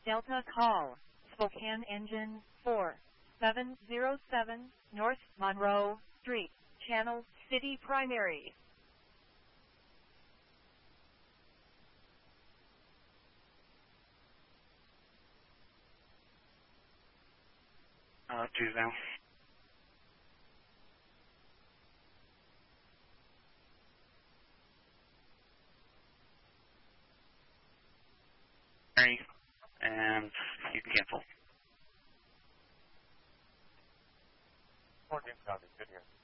Delta call, Spokane Engine 4707, North Monroe Street, Channel City Primary. Choose now. And you can cancel. 14 copy, good here.